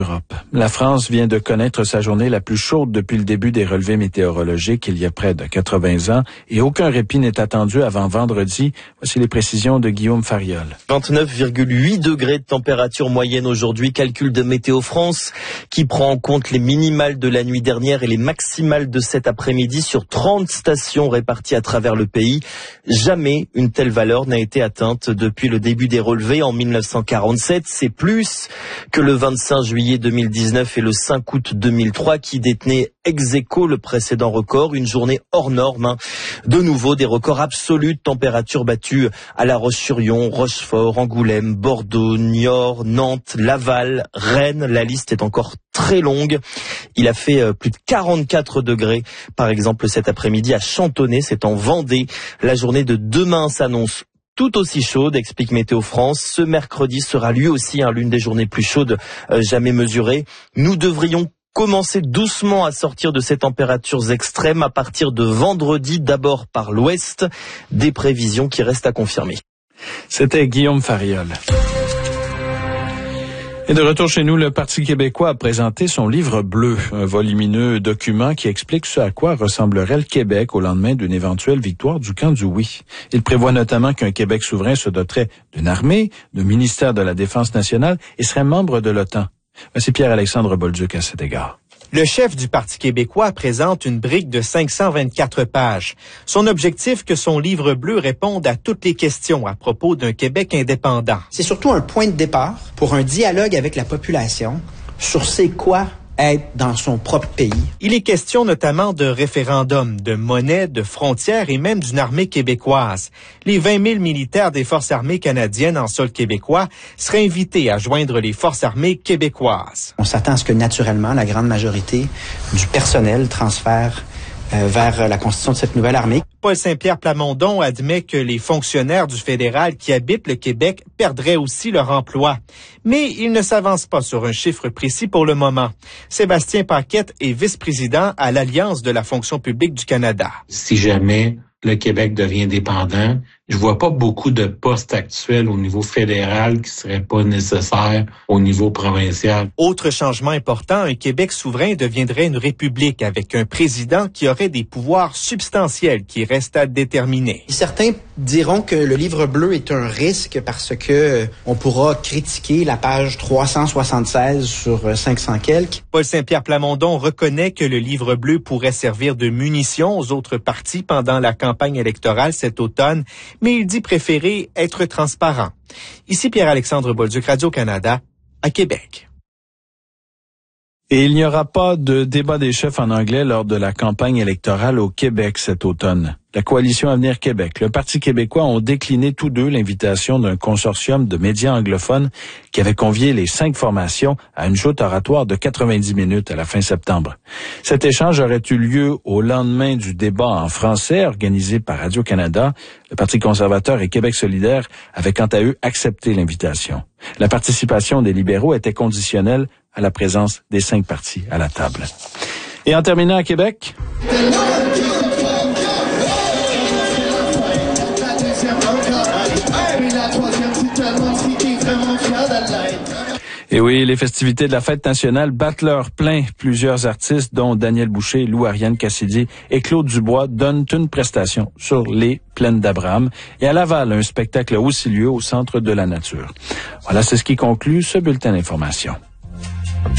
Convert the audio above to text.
Europe. La France vient de connaître sa journée la plus chaude depuis le début des relevés météorologiques il y a près de 80 ans et aucun répit n'est attendu avant vendredi. Voici les précisions de Guillaume Fariol. 29,8 degrés de température moyenne aujourd'hui, calcul de Météo France qui prend en compte les minimales de la nuit dernière et les maximales de cet après-midi sur 30 stations réparties à travers le pays. Jamais une telle valeur n'a été atteinte depuis le début des relevés en 1947. C'est plus que le 25 juillet 2019 et le 5 août 2003 qui détenaient ex aequo le précédent record, une journée hors norme. De nouveau, des records absolus de température battus à La Roche-sur-Yon, Rochefort, Angoulême, Bordeaux, Niort, Nantes, Laval, Rennes. La liste est encore très longue. Il a fait plus de 44 degrés, par exemple, cet après-midi à Chantonnay, c'est en Vendée. La journée de demain s'annonce tout aussi chaude, explique Météo France. Ce mercredi sera lui aussi l'une des journées plus chaudes jamais mesurées. Nous devrions commencer doucement à sortir de ces températures extrêmes à partir de vendredi, d'abord par l'ouest. Des prévisions qui restent à confirmer. C'était Guillaume Fariol. Et de retour chez nous, le Parti québécois a présenté son livre bleu, un volumineux document qui explique ce à quoi ressemblerait le Québec au lendemain d'une éventuelle victoire du camp du oui. Il prévoit notamment qu'un Québec souverain se doterait d'une armée, d'un ministère de la Défense nationale et serait membre de l'OTAN. Voici Pierre-Alexandre Bolduc à cet égard. Le chef du Parti québécois présente une brique de 524 pages. Son objectif, que son livre bleu réponde à toutes les questions à propos d'un Québec indépendant. C'est surtout un point de départ pour un dialogue avec la population sur c'est quoi être dans son propre pays. Il est question notamment de référendum, de monnaie, de frontières et même d'une armée québécoise. Les 20 000 militaires des Forces armées canadiennes en sol québécois seraient invités à joindre les Forces armées québécoises. On s'attend à ce que naturellement la grande majorité du personnel transfère vers la constitution de cette nouvelle armée. Paul Saint-Pierre Plamondon admet que les fonctionnaires du fédéral qui habitent le Québec perdraient aussi leur emploi. Mais il ne s'avance pas sur un chiffre précis pour le moment. Sébastien Paquette est vice-président à l'Alliance de la fonction publique du Canada. Si jamais le Québec devient dépendant, je vois pas beaucoup de postes actuels au niveau fédéral qui seraient pas nécessaires au niveau provincial. Autre changement important, un Québec souverain deviendrait une république avec un président qui aurait des pouvoirs substantiels qui restent à déterminer. Certains diront que le livre bleu est un risque parce que on pourra critiquer la page 376 sur 500 quelques. Paul Saint-Pierre Plamondon reconnaît que le livre bleu pourrait servir de munition aux autres partis pendant la campagne électorale cet automne, mais il dit préférer être transparent. Ici Pierre-Alexandre Bolduc, Radio-Canada, à Québec. Et il n'y aura pas de débat des chefs en anglais lors de la campagne électorale au Québec cet automne. La Coalition Avenir Québec, le Parti québécois ont décliné tous deux l'invitation d'un consortium de médias anglophones qui avait convié les 5 formations à une joute oratoire de 90 minutes à la fin septembre. Cet échange aurait eu lieu au lendemain du débat en français organisé par Radio-Canada. Le Parti conservateur et Québec solidaire avaient quant à eux accepté l'invitation. La participation des libéraux était conditionnelle à la présence des 5 partis à la table. Et en terminant à Québec... Et oui, les festivités de la fête nationale battent leur plein. Plusieurs artistes, dont Daniel Boucher, Lou-Ariane Cassidy et Claude Dubois, donnent une prestation sur les plaines d'Abraham. Et à Laval, un spectacle a aussi lieu au Centre de la Nature. Voilà, c'est ce qui conclut ce bulletin d'information.